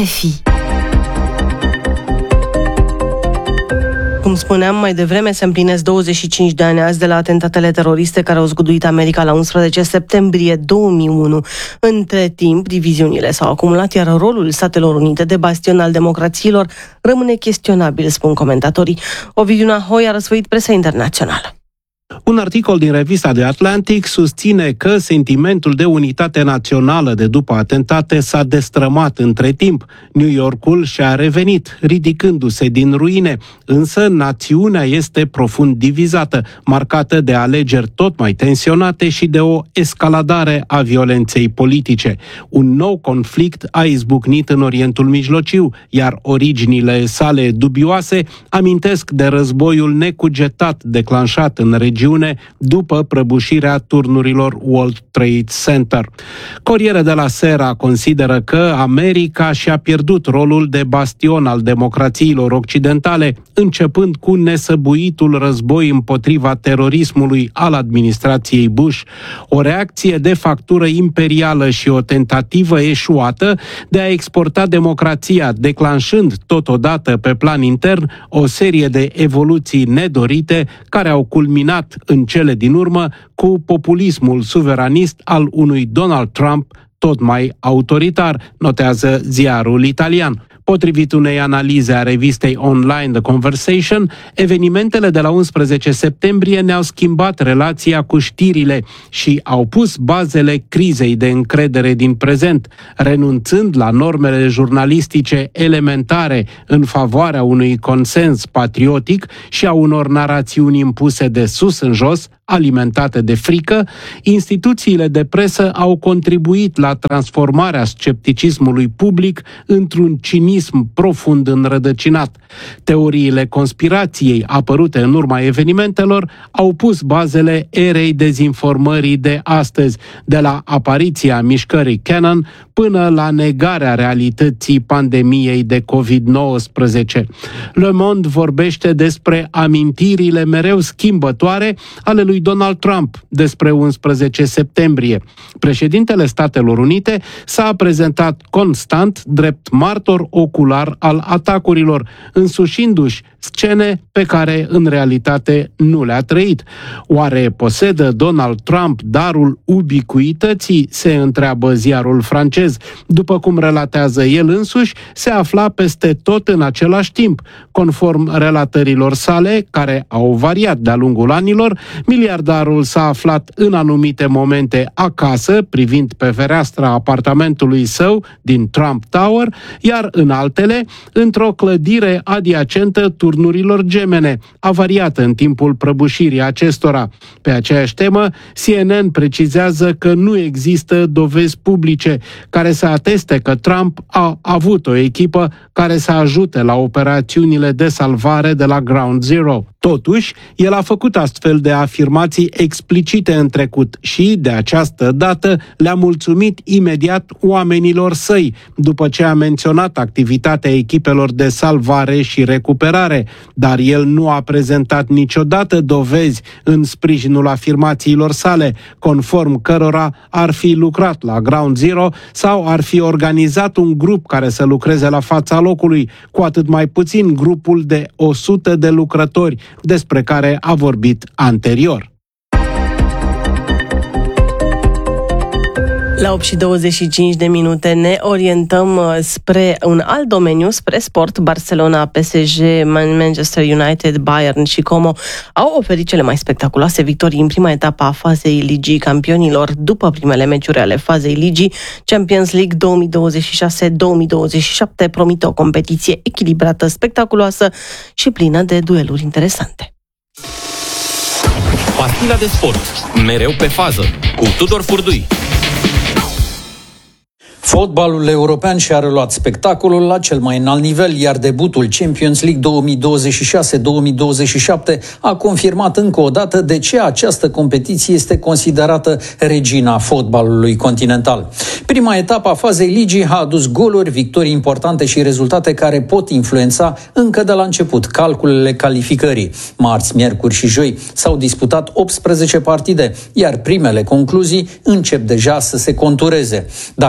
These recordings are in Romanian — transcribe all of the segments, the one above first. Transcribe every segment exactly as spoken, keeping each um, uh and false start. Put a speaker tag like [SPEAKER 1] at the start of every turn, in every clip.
[SPEAKER 1] R F I. Cum spuneam mai devreme, se împlinesc douăzeci și cinci de ani azi de la atentatele teroriste care au zguduit America la unsprezece septembrie două mii unu. Între timp, diviziunile s-au acumulat, iar rolul Statelor Unite de bastion al democrațiilor rămâne chestionabil, spun comentatorii. Ovidiu Nahoi a răsfoit presa internațională.
[SPEAKER 2] Un articol din revista The Atlantic susține că sentimentul de unitate națională de după atentate s-a destrămat între timp. New Yorkul și-a revenit, ridicându-se din ruine, însă națiunea este profund divizată, marcată de alegeri tot mai tensionate și de o escaladare a violenței politice. Un nou conflict a izbucnit în Orientul Mijlociu, iar originile sale dubioase amintesc de războiul necugetat declanșat în regiune după prăbușirea turnurilor World Trade Center. Corriere della Sera consideră că America și-a pierdut rolul de bastion al democrațiilor occidentale, începând cu nesăbuitul război împotriva terorismului al administrației Bush, o reacție de factură imperială și o tentativă eșuată de a exporta democrația, declanșând totodată pe plan intern o serie de evoluții nedorite care au culminat în cele din urmă cu populismul suveranist al unui Donald Trump tot mai autoritar, notează ziarul italian. Potrivit unei analize a revistei online The Conversation, evenimentele de la unsprezece septembrie ne-au schimbat relația cu știrile și au pus bazele crizei de încredere din prezent, renunțând la normele jurnalistice elementare în favoarea unui consens patriotic și a unor narațiuni impuse de sus în jos, alimentate de frică. Instituțiile de presă au contribuit la transformarea scepticismului public într-un cinism profund înrădăcinat. Teoriile conspirației apărute în urma evenimentelor au pus bazele erei dezinformării de astăzi, de la apariția mișcării Canon până la negarea realității pandemiei de covid nouăsprezece. Le Monde vorbește despre amintirile mereu schimbătoare ale lui Donald Trump despre unsprezece septembrie. Președintele Statelor Unite s-a prezentat constant drept martor ocular al atacurilor, însușindu-și scene pe care în realitate nu le-a trăit. Oare posedă Donald Trump darul ubicuității, se întreabă ziarul francez. După cum relatează el însuși, se afla peste tot în același timp. Conform relatărilor sale, care au variat de-a lungul anilor, miliardarul s-a aflat în anumite momente acasă, privind pe fereastra apartamentului său din Trump Tower, iar în altele, într-o clădire adiacentă turnurilor gemene, avariată în timpul prăbușirii acestora. Pe aceeași temă, C N N precizează că nu există dovezi publice care să ateste că Trump a avut o echipă care să ajute la operațiunile de salvare de la Ground Zero. Totuși, el a făcut astfel de afirmații explicite în trecut și, de această dată, le-a mulțumit imediat oamenilor săi, după ce a menționat activitatea echipelor de salvare și recuperare, dar el nu a prezentat niciodată dovezi în sprijinul afirmațiilor sale, conform cărora ar fi lucrat la Ground Zero sau ar fi organizat un grup care să lucreze la fața locului, cu atât mai puțin grupul de o sută de lucrători despre care a vorbit anterior.
[SPEAKER 1] La opt și douăzeci și cinci de minute ne orientăm spre un alt domeniu, spre sport. Barcelona, P S G, Manchester United, Bayern și Como au oferit cele mai spectaculoase victorii în prima etapă a fazei Ligii Campionilor. După primele meciuri ale fazei Ligii, Champions League două mii douăzeci și șase două mii douăzeci și șapte promite o competiție echilibrată, spectaculoasă și plină de dueluri interesante.
[SPEAKER 3] Pastila de sport, mereu pe fază, cu Tudor Furdui.
[SPEAKER 4] Fotbalul european și-a reluat spectacolul la cel mai înalt nivel, iar debutul Champions League două mii douăzeci și șase două mii douăzeci și șapte a confirmat încă o dată de ce această competiție este considerată regina fotbalului continental. Prima etapă a fazei ligii a adus goluri, victorii importante și rezultate care pot influența încă de la început calculele calificării. Marți, miercuri și joi s-au disputat optsprezece partide, iar primele concluzii încep deja să se contureze. Dacă cinci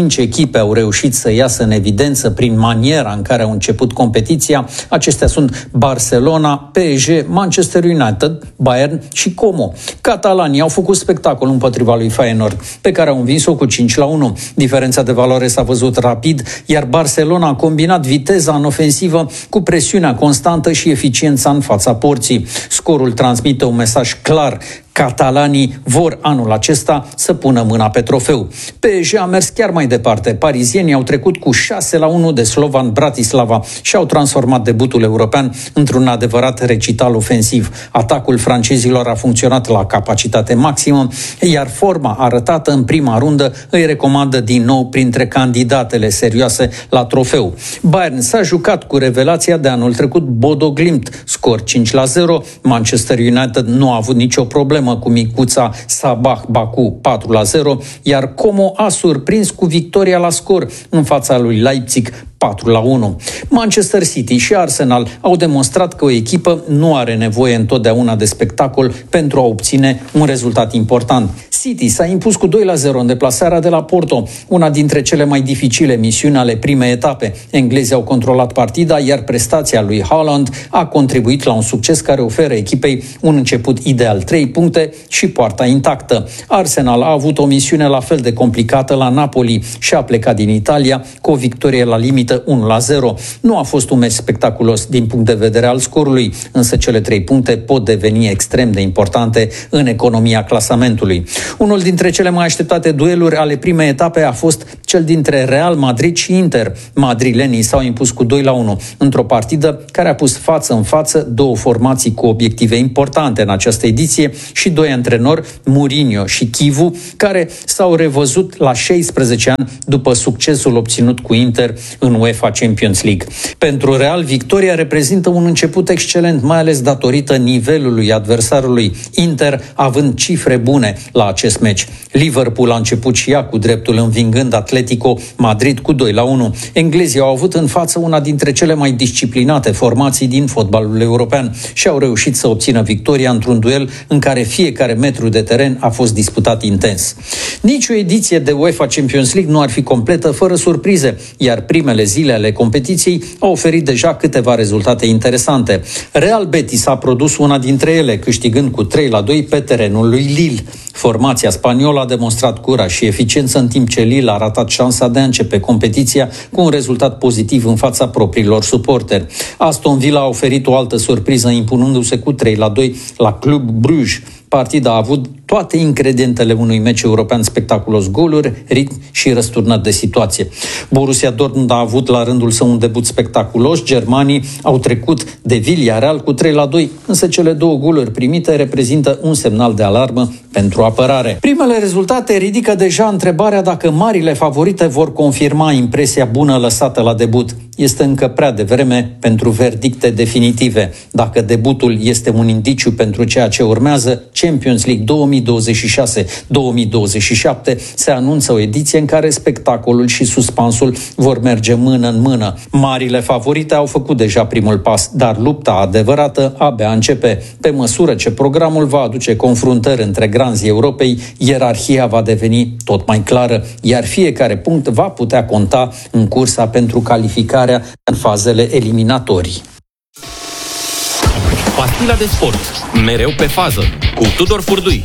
[SPEAKER 4] cinci echipe au reușit să iasă în evidență prin maniera în care au început competiția. Acestea sunt Barcelona, P S G, Manchester United, Bayern și Como. Catalanii au făcut spectacol împotriva lui Feyenoord, pe care au învins-o cu cinci la unu. Diferența de valoare s-a văzut rapid, iar Barcelona a combinat viteza în ofensivă cu presiunea constantă și eficiența în fața porții. Scorul transmite un mesaj clar: catalanii vor anul acesta să pună mâna pe trofeu. P S G a mers chiar mai departe. Parizienii au trecut cu șase la unu de Slovan Bratislava și au transformat debutul european într-un adevărat recital ofensiv. Atacul francezilor a funcționat la capacitate maximă, iar forma arătată în prima rundă îi recomandă din nou printre candidatele serioase la trofeu. Bayern s-a jucat cu revelația de anul trecut Bodo Glimt, scor cinci la zero. Manchester United nu a avut nicio problemă cu micuța Sabah Baku patru la zero, iar Como a surprins cu victoria la scor în fața lui Leipzig patru la unu. Manchester City și Arsenal au demonstrat că o echipă nu are nevoie întotdeauna de spectacol pentru a obține un rezultat important. City s-a impus cu doi la zero în deplasarea de la Porto, una dintre cele mai dificile misiuni ale primei etape. Englezii au controlat partida, iar prestația lui Haaland a contribuit la un succes care oferă echipei un început ideal, trei puncte și poarta intactă. Arsenal a avut o misiune la fel de complicată la Napoli și a plecat din Italia cu o victorie la limită unu la zero. Nu a fost un meci spectaculos din punct de vedere al scorului, însă cele trei puncte pot deveni extrem de importante în economia clasamentului. Unul dintre cele mai așteptate dueluri ale primei etape a fost cel dintre Real Madrid și Inter. Madrilenii s-au impus cu doi la unu într-o partidă care a pus față în față două formații cu obiective importante în această ediție și doi antrenori, Mourinho și Chivu, care s-au revăzut la șaisprezece ani după succesul obținut cu Inter în UEFA Champions League. Pentru Real, victoria reprezintă un început excelent, mai ales datorită nivelului adversarului, Inter având cifre bune la acest meci. Liverpool a început și ea cu dreptul, învingând Atletico Madrid cu doi la unu. Englezii au avut în față una dintre cele mai disciplinate formații din fotbalul european și au reușit să obțină victoria într-un duel în care fiecare metru de teren a fost disputat intens. Nici o ediție de UEFA Champions League nu ar fi completă fără surprize, iar primele zile ale competiției au oferit deja câteva rezultate interesante. Real Betis a produs una dintre ele, câștigând cu trei la doi pe terenul lui Lille. Formația spaniolă a demonstrat curaj și eficiență, în timp ce Lille a ratat șansa de a începe competiția cu un rezultat pozitiv în fața propriilor suporteri. Aston Villa a oferit o altă surpriză, impunându-se cu trei la doi la Club Bruges. Partida a avut toate ingredientele unui meci european spectaculos: goluri, ritm și răsturnări de situație. Borussia Dortmund a avut la rândul său un debut spectaculos. Germanii au trecut de Villarreal cu trei la doi, însă cele două goluri primite reprezintă un semnal de alarmă pentru apărare. Primele rezultate ridică deja întrebarea dacă marile favorite vor confirma impresia bună lăsată la debut. Este încă prea devreme pentru verdicte definitive. Dacă debutul este un indiciu pentru ceea ce urmează, Champions League două mii douăzeci și șase două mii douăzeci și șapte se anunță o ediție în care spectacolul și suspansul vor merge mână în mână. Marile favorite au făcut deja primul pas, dar lupta adevărată abia începe. Pe măsură ce programul va aduce confruntări între granzii Europei, ierarhia va deveni tot mai clară, iar fiecare punct va putea conta în cursa pentru calificarea în fazele eliminatorii.
[SPEAKER 3] Pastila de sport, mereu pe fază, cu Tudor Furdui.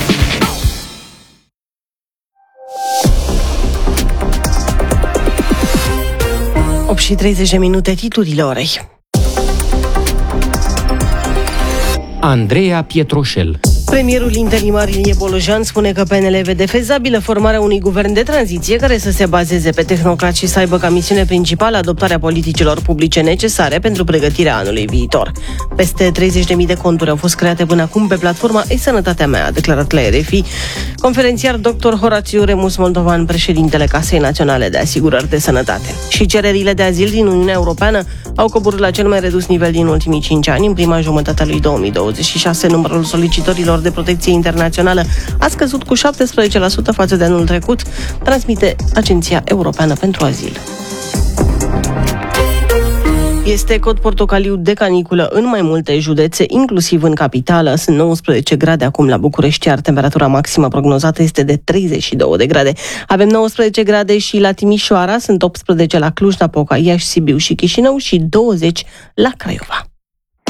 [SPEAKER 1] opt și treizeci de minute, titlurile orei.
[SPEAKER 5] Andreea Pietroșel.
[SPEAKER 1] Premierul interimar Ilie Bolojan spune că P N L vede fezabilă formarea unui guvern de tranziție care să se bazeze pe tehnocrați și să aibă ca misiune principală adoptarea politicilor publice necesare pentru pregătirea anului viitor. Peste treizeci de mii de conturi au fost create până acum pe platforma E-Sănătatea mea, a declarat la R F I conferențiar doctor Horațiu Remus Moldovan, președintele Casei Naționale de Asigurări de Sănătate. Și cererile de azil din Uniunea Europeană au coborât la cel mai redus nivel din ultimii cinci ani. În prima jumătate a lui două mii douăzeci și șase, numărul solicitorilor de protecție internațională a scăzut cu șaptesprezece la sută față de anul trecut, transmite Agenția Europeană pentru Azil. Este cod portocaliu de caniculă în mai multe județe, inclusiv în capitală. Sunt nouăsprezece grade acum la București, iar temperatura maximă prognozată este de treizeci și două de grade. Avem nouăsprezece grade și la Timișoara, sunt optsprezece la Cluj-Napoca, Iași, Sibiu și Chișinău și douăzeci la Craiova.